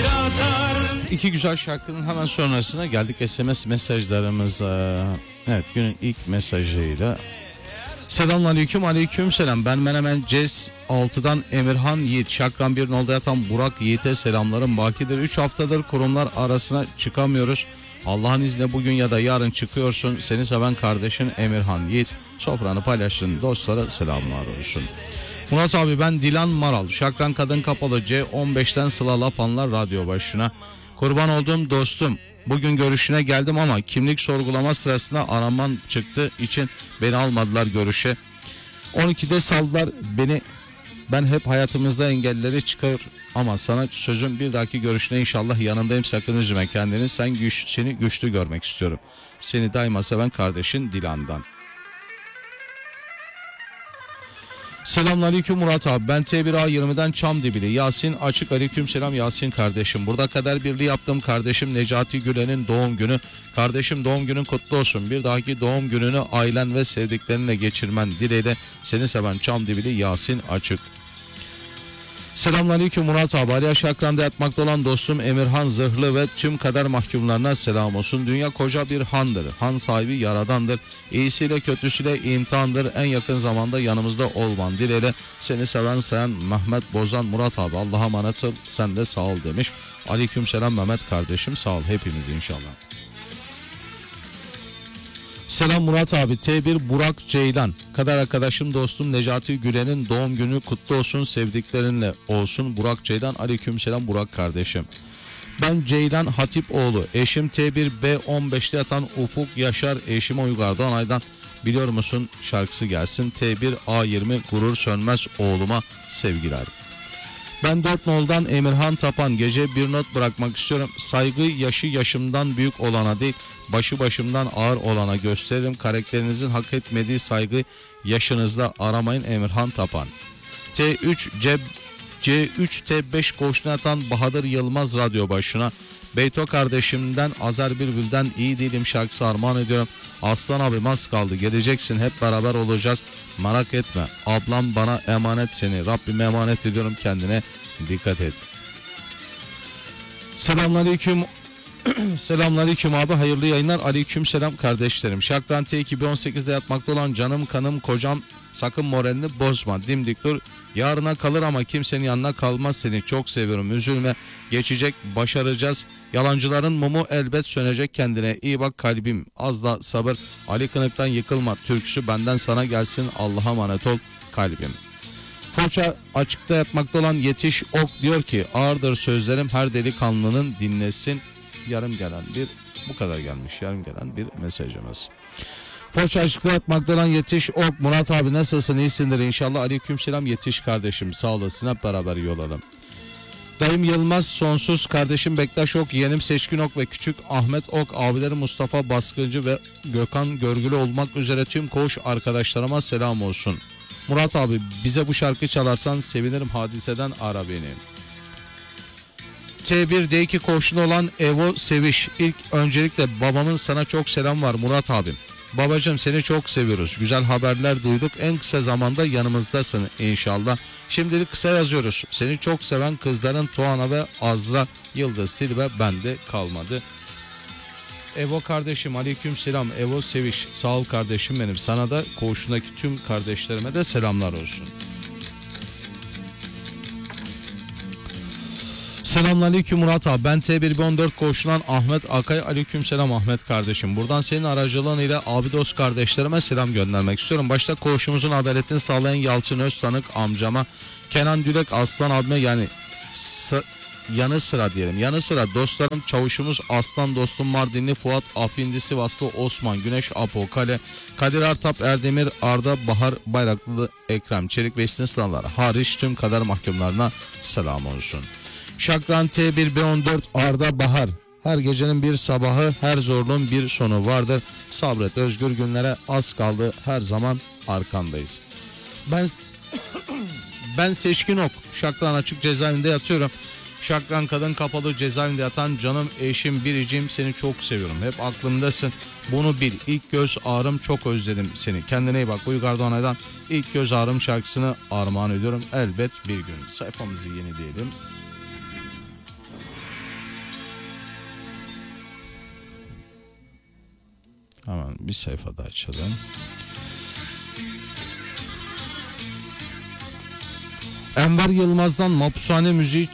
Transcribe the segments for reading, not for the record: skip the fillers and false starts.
İki güzel şarkının hemen sonrasına geldik SMS mesajlarımıza. Evet, günün ilk mesajıyla. Selamünaleyküm, aleykümselam. Ben Menemen Cez 6'dan Emirhan Yiğit. Şakran bir nolda yatan Burak Yiğit'e selamlarım bakidir. 3 haftadır kurumlar arasına çıkamıyoruz. Allah'ın izniyle bugün ya da yarın çıkıyorsun. Seni seven kardeşin Emirhan Yiğit. Sofranı paylaştın dostlara selamlar olsun. Murat abi, ben Dilan Maral. Şakran Kadın Kapalı C15'ten Sıla Lafanlar radyo başına. Kurban olduğum dostum, bugün görüşüne geldim ama kimlik sorgulama sırasında araman çıktı için beni almadılar görüşe. 12'de saldılar beni. Ben hep hayatımızda engelleri çıkar ama sana sözüm, bir dahaki görüşüne inşallah yanındayım, sakın üzme kendini. Seni güçlü görmek istiyorum. Seni daima seven kardeşin Dilan'dan. Selamünaleyküm Murat abi, ben T1A20'den Çamdibili Yasin Açık. Aleykümselam Yasin kardeşim. Burada kader birliği yaptığım kardeşim Necati Gülen'in doğum günü. Kardeşim, doğum günün kutlu olsun. Bir dahaki doğum gününü ailen ve sevdiklerinle geçirmen dileğiyle, seni seven Çamdibili Yasin Açık. Selamünaleyküm Murat abi. Ali Şakran'da yatmakta olan dostum Emirhan Zırhlı ve tüm kader mahkumlarına selam olsun. Dünya koca bir handır. Han sahibi yaradandır. İyisiyle kötüsüyle imtihandır. En yakın zamanda yanımızda olman dileğiyle, seni seven sayan Mehmet Bozan. Murat abi, Allah'a emanet ol, sen de sağ ol demiş. Aleykümselam Mehmet kardeşim, sağ ol hepimiz inşallah. Selam Murat abi, T1 Burak Ceylan. Kader arkadaşım dostum Necati Gülen'in doğum günü kutlu olsun, sevdiklerinle olsun. Burak Ceylan. Aleykümselam Burak kardeşim. Ben Ceylan Hatipoğlu. Eşim T1 B15'te yatan Ufuk Yaşar. Eşime Uygar'dan aydan biliyor musun şarkısı gelsin. T1 A20 Gurur Sönmez oğluma sevgiler. Ben 4 noldan Emirhan Tapan. Gece bir not bırakmak istiyorum. Saygı yaşı yaşımdan büyük olana değil, başı başımdan ağır olana gösteririm. Karakterinizin hak etmediği saygı yaşınızda aramayın. Emirhan Tapan. C3T5 koşuna atan Bahadır Yılmaz radyo başına. Beyto kardeşimden Azer Bülbül'den iyi değilim şarkısı armağan ediyorum. Aslan abim az kaldı, geleceksin, hep beraber olacağız, merak etme. Ablam bana emanet, seni Rabbime emanet ediyorum, kendine dikkat et. Selamünaleyküm. Selamünaleyküm abi, hayırlı yayınlar. Aleykümselam kardeşlerim. Şakran T2018'de yatmakta olan canım kanım kocam, sakın moralini bozma, dimdik dur. Yarına kalır ama kimsenin yanına kalmaz, seni çok seviyorum, üzülme, geçecek, başaracağız. Yalancıların mumu elbet sönecek, kendine iyi bak kalbim, az da sabır. Ali Kınık'tan Yıkılma türküsü benden sana gelsin, Allah'a emanet ol kalbim. Foça açıkta yatmakta olan Yetiş Ok diyor ki, ağırdır sözlerim, her delikanlının dinlesin. Yarım gelen bir, bu kadar gelmiş, yarım gelen bir mesajımız. Foça açıkta yatmakta olan Yetiş Ok. Murat abi nasılsın, iyisindir inşallah. Aleykümselam Yetiş kardeşim, sağ olasın, hep beraber iyi olalım. Dayım Yılmaz Sonsuz, kardeşim Bektaş Ok, yeğenim Seçkin Ok ve küçük Ahmet Ok, abilerim Mustafa Baskıcı ve Gökhan Görgülü olmak üzere tüm koğuş arkadaşlarıma selam olsun. Murat abi, bize bu şarkı çalarsan sevinirim, Hadise'den ara beni. T1D2 koğuşunda olan Evo Seviş. İlk öncelikle babamın sana çok selam var Murat abim. Babacığım, seni çok seviyoruz. Güzel haberler duyduk. En kısa zamanda yanımızdasın inşallah. Şimdilik kısa yazıyoruz. Seni çok seven kızların Tuana ve Azra. Yıldız Silve bende kalmadı. Evo kardeşim, aleykümselam. Evo Seviş, sağ ol kardeşim benim. Sana da koğuşundaki tüm kardeşlerime de selamlar olsun. Selamünaleyküm Murat abi, ben T114 koşulan Ahmet Akay. Aleykümselam Ahmet kardeşim. Buradan senin aracılığın ile abi dost kardeşlerime selam göndermek istiyorum. Başta koğuşumuzun adaletini sağlayan Yalçın Öztanık amcama, Kenan Dülek Aslan abime, yani yanı sıra dostlarım, çavuşumuz Aslan dostum Mardinli Fuat, Afindi Sivaslı Osman Güneş Apo Kale, Kadir Artap Erdemir Arda Bahar Bayraklı Ekrem Çelik ve istisnalar hariç tüm kader mahkumlarına selam olsun. Şakran T1B14 Arda Bahar. Her gecenin bir sabahı, her zorluğun bir sonu vardır. Sabret, özgür günlere az kaldı, her zaman arkandayız. Ben Seçkin Ok. Şakran açık cezaevinde yatıyorum. Şakran Kadın Kapalı cezaevinde yatan canım eşim biricim, seni çok seviyorum. Hep aklımdasın. Bunu bil. İlk göz ağrım, çok özledim seni. Kendine iyi bak. Uygar Doğanay'dan İlk Göz Ağrım şarkısını armağan ediyorum. Elbet bir gün. Sayfamızı yenileyelim. Hemen bir sayfada açalım. Enver Yılmaz'dan Mapushane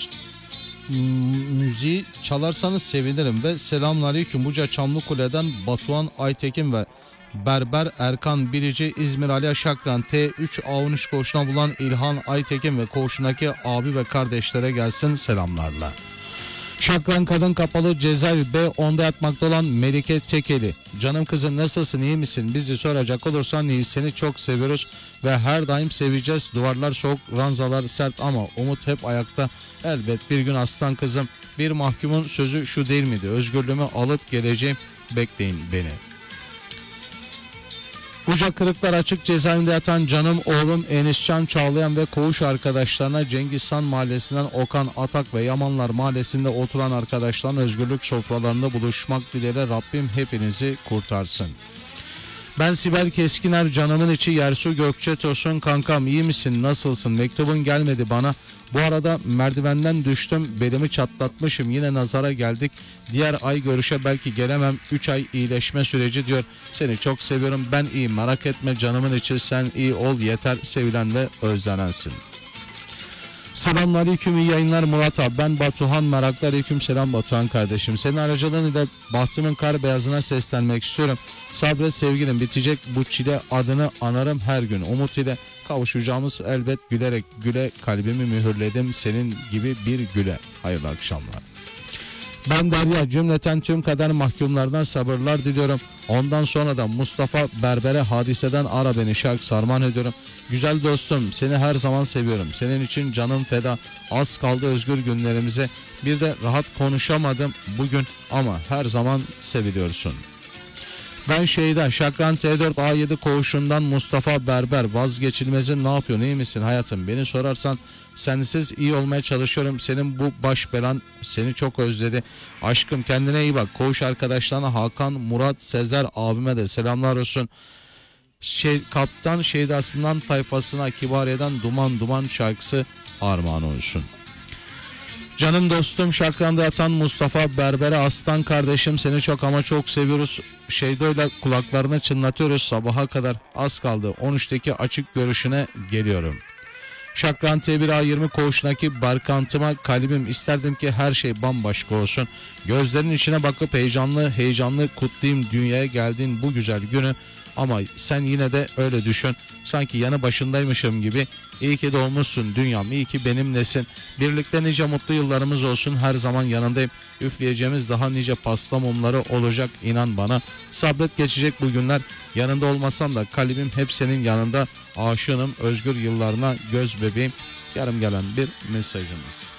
müziği çalarsanız sevinirim ve selamünaleyküm. Buca Çamlıkule'den Batuhan Aytekin ve Berber Erkan Bilici, İzmir Aliya Şakran T3A13 koğuşuna bulan İlhan Aytekin ve koğuşundaki abi ve kardeşlere gelsin selamlarla. Şakran Kadın Kapalı Cezaevi B10'da yatmakta olan Melike Tekeli. Canım kızım nasılsın, iyi misin? Bizi soracak olursan iyiyiz, seni çok seviyoruz ve her daim seveceğiz. Duvarlar soğuk, ranzalar sert ama umut hep ayakta. Elbet bir gün aslan kızım. Bir mahkumun sözü şu değil miydi? Özgürlüğümü alıp geleceğim, bekleyin beni. Buca Kırıklar Açık Cezaevinde yatan canım oğlum Eniscan Çağlayan ve koğuş arkadaşlarına, Cengiz Han Mahallesi'nden Okan Atak ve Yamanlar Mahallesi'nde oturan arkadaşların özgürlük sofralarında buluşmak dileğiyle Rabbim hepinizi kurtarsın. Ben Sibel Keskiner, canımın içi Yersu Gökçe Tosun. Kankam iyi misin, nasılsın? Mektubun gelmedi bana. Bu arada merdivenden düştüm, belimi çatlatmışım, yine nazara geldik. Diğer ay görüşe belki gelemem, 3 ay iyileşme süreci diyor. Seni çok seviyorum, ben iyiyim, merak etme canımın içi, sen iyi ol yeter, sevilen ve özlenensin. Selamünaleyküm, iyi yayınlar Murat abi, ben Batuhan Meraklı. Aleyküm selam Batuhan kardeşim. Senin aracılığıyla bahtımın kar beyazına seslenmek istiyorum. Sabret sevgilim, bitecek bu çile, adını anarım her gün. Umut ile kavuşacağımız elbet, gülerek güle kalbimi mühürledim senin gibi bir güle. Hayırlı akşamlar. Ben Derya, cümleten tüm kader mahkumlardan sabırlar diliyorum. Ondan sonra da Mustafa Berber'e Hadise'den Ara Beni şarkısı armağan ediyorum. Güzel dostum, seni her zaman seviyorum. Senin için canım feda. Az kaldı özgür günlerimize. Bir de rahat konuşamadım bugün ama her zaman seviliyorsun. Ben Şeyda, Şakran T4A7 koğuşundan Mustafa Berber. Vazgeçilmezim, ne yapıyorsun, iyi misin hayatım? Beni sorarsan sensiz iyi olmaya çalışıyorum. Senin bu baş belan seni çok özledi. Aşkım kendine iyi bak. Koğuş arkadaşlarına Hakan, Murat, Sezer abime de selamlar olsun. Kaptan Şeydasından tayfasına Kibariye'den Duman Duman şarkısı armağan olsun. Canım dostum Şakran'da yatan Mustafa Berber'e, aslan kardeşim seni çok ama çok seviyoruz. Şeydo'yla kulaklarını çınlatıyoruz sabaha kadar, az kaldı 13'teki açık görüşüne geliyorum. Şakran T1A20 koğuşundaki barkantıma kalbim, isterdim ki her şey bambaşka olsun. Gözlerin içine bakıp heyecanlı kutlayayım dünyaya geldiğin bu güzel günü. Ama sen yine de öyle düşün, sanki yanı başındaymışım gibi. İyi ki doğmuşsun dünyam, iyi ki benimlesin. Birlikte nice mutlu yıllarımız olsun, her zaman yanındayım. Üfleyeceğimiz daha nice pasta mumları olacak, inan bana. Sabret, geçecek bu günler. Yanında olmasam da kalbim hep senin yanında. Aşığım özgür yıllarına göz bebeğim. Yarım gelen bir mesajımız.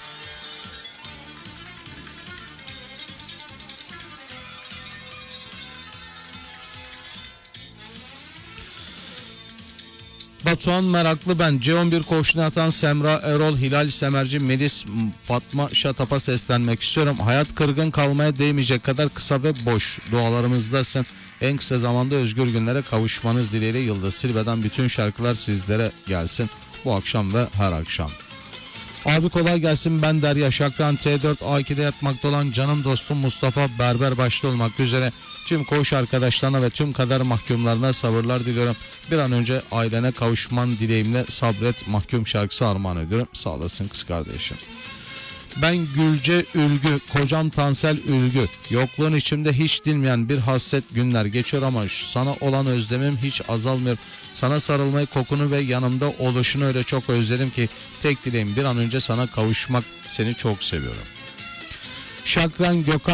Batuhan Meraklı ben. C11 koğuşuna atan Semra, Erol, Hilal, Semerci, Melis, Fatma Şatap'a seslenmek istiyorum. Hayat kırgın kalmaya değmeyecek kadar kısa ve boş. Dualarımızdasın. En kısa zamanda özgür günlere kavuşmanız dileğiyle Yıldız Silbe'den bütün şarkılar sizlere gelsin. Bu akşam ve her akşam. Abi kolay gelsin, ben Derya, Şakran T4A2'de yatmakta olan canım dostum Mustafa Berber başta olmak üzere tüm koğuş arkadaşlarına ve tüm kader mahkumlarına sabırlar diliyorum. Bir an önce ailene kavuşman dileğimle Sabret mahkum şarkısı armağan ediyorum. Sağ olasın kız kardeşim. Ben Gülce Ülgü, kocam Tansel Ülgü. Yokluğun içimde hiç dinmeyen bir hasret günler geçiyor ama sana olan özlemim hiç azalmıyor. Sana sarılmayı, kokunu ve yanımda oluşunu öyle çok özledim ki tek dileğim bir an önce sana kavuşmak. Seni çok seviyorum. Şakran Gökhan